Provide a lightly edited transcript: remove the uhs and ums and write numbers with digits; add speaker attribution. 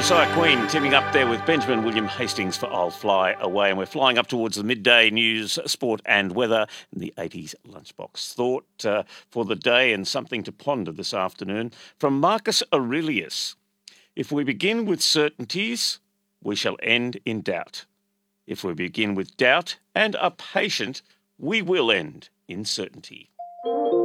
Speaker 1: Josiah Queen teaming up there with Benjamin William Hastings for I'll Fly Away. And we're flying up towards the midday news, sport and weather in the 80s lunchbox. Thought for the day and something to ponder this afternoon from Marcus Aurelius. If we begin with certainties, we shall end in doubt. If we begin with doubt and are patient, we will end in certainty.